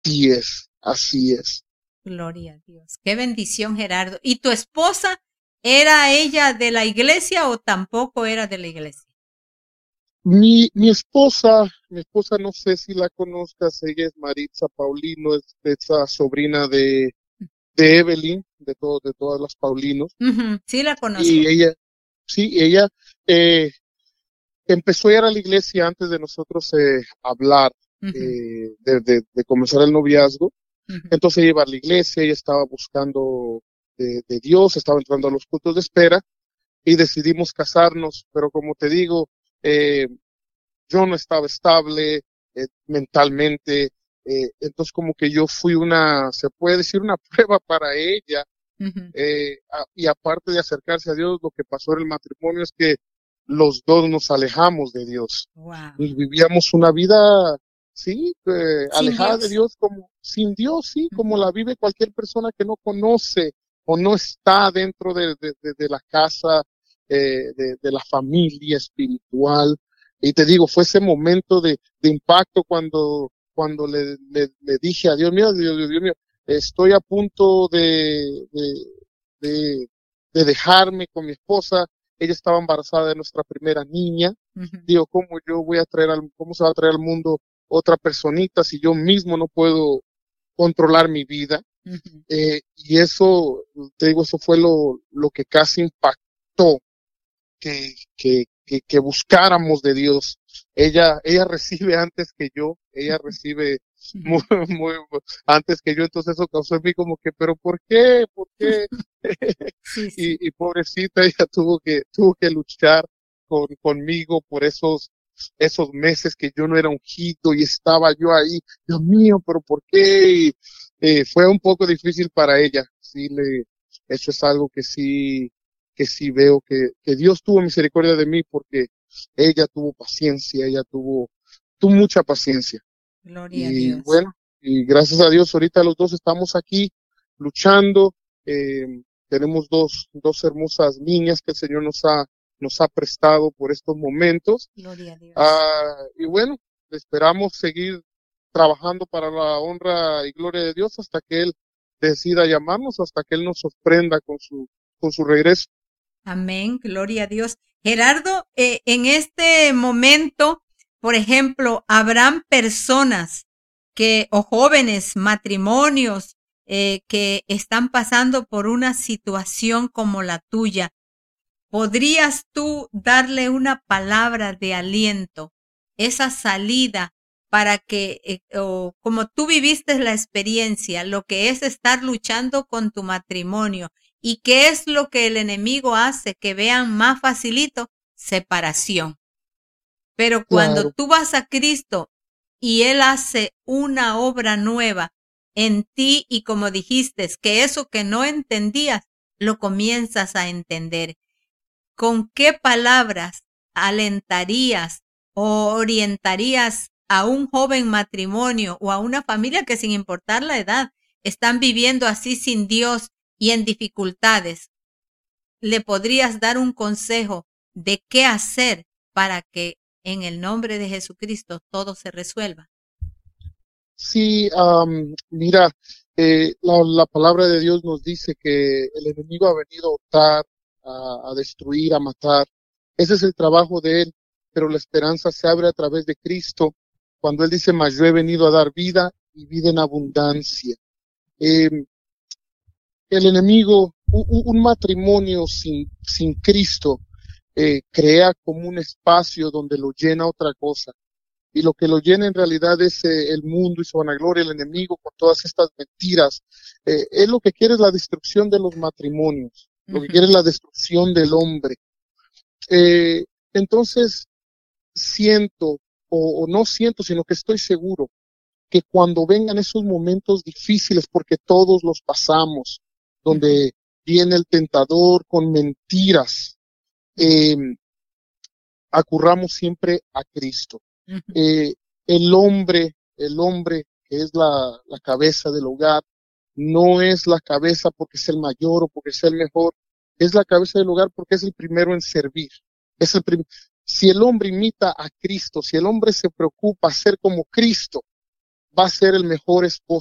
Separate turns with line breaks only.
así es, así es.
Gloria a Dios. Qué bendición, Gerardo. ¿Y tu esposa era ella de la iglesia o tampoco era de la iglesia?
Mi esposa no sé si la conozcas, ella es Maritza Paulino, es esa sobrina de Evelyn, de todas las Paulinos,
Sí, la
y
conozco.
ella eh, empezó a ir a la iglesia antes de nosotros hablar,
Ujú,
de comenzar el noviazgo.
ujú.
Entonces ella iba a la iglesia, ella estaba buscando de Dios, estaba entrando a los cultos de espera y decidimos casarnos, pero como te digo, eh, yo no estaba estable mentalmente, entonces como que yo fui se puede decir, una prueba para ella,
Ujú.
y aparte de acercarse a Dios, lo que pasó en el matrimonio es que los dos nos alejamos de Dios
Wow.
y vivíamos una vida, sí,
Sin
alejada de
Dios.
Dios, como sin Dios, sí, como
Ujú.
la vive cualquier persona que no conoce o no está dentro de la casa, de la familia espiritual. Y te digo, fue ese momento de impacto cuando le dije a Dios mío, Dios mío, estoy a punto de, de dejarme con mi esposa. Ella estaba embarazada de nuestra primera niña.
Ujú,
Digo, cómo se va a traer al mundo otra personita si yo mismo no puedo controlar mi vida?
ujú.
Y eso, te digo, eso fue lo que casi impactó que buscáramos de Dios. Ella recibe antes que yo, ella recibe muy,
Ujú.
muy antes que yo, entonces eso causó en mí como que, pero ¿por qué? ¿Por qué?
Sí, sí.
Y pobrecita, ella tuvo que luchar conmigo por esos meses que yo no era ungido y estaba yo ahí, Dios mío, pero ¿por qué? Y, fue un poco difícil para ella. Eso es algo que sí veo que Dios tuvo misericordia de mí porque ella tuvo paciencia, tuvo mucha paciencia.
Gloria a
Y
Dios.
bueno, y gracias a Dios ahorita los dos estamos aquí luchando. Tenemos dos hermosas niñas que el Señor nos ha prestado por estos momentos.
Gloria a Dios.
Y bueno, esperamos seguir trabajando para la honra y gloria de Dios hasta que Él decida llamarnos, hasta que Él nos sorprenda con su regreso.
Amén, gloria a Dios. Gerardo, en este momento, por ejemplo, habrán personas o jóvenes, matrimonios, que están pasando por una situación como la tuya. ¿Podrías tú darle una palabra de aliento, esa salida para que, o como tú viviste la experiencia, lo que es estar luchando con tu matrimonio y qué es lo que el enemigo hace que vean más facilito? Separación. Pero cuando
Claro.
tú vas a Cristo y Él hace una obra nueva en ti y como dijiste, que eso que no entendías, lo comienzas a entender. ¿Con qué palabras alentarías o orientarías a un joven matrimonio o a una familia que sin importar la edad están viviendo así sin Dios y en dificultades? ¿Le podrías dar un consejo de qué hacer para que en el nombre de Jesucristo todo se resuelva?
Sí, mira, la palabra de Dios nos dice que el enemigo ha venido a hurtar, a destruir, a matar. Ese es el trabajo de él, pero la esperanza se abre a través de Cristo cuando él dice, mas yo he venido a dar vida y vida en abundancia. Eh, el enemigo, un matrimonio sin Cristo, crea como un espacio donde lo llena otra cosa y lo que lo llena en realidad es el mundo y su vanagloria, el enemigo con todas estas mentiras. Él lo que quiere es la destrucción de los matrimonios, lo que
Ujú,
quiere es la destrucción del hombre. Eh, entonces, siento, o no siento, sino que estoy seguro que cuando vengan esos momentos difíciles, porque todos los pasamos,
ujú,
donde viene el tentador con mentiras, eh, acurramos siempre a Cristo.
ujú,
Eh, el hombre que es la cabeza del hogar, no es la cabeza porque es el mayor o porque es el mejor, es la cabeza del hogar porque es el primero en servir. Es el si el hombre imita a Cristo, si el hombre se preocupa ser como Cristo, va a ser el mejor esposo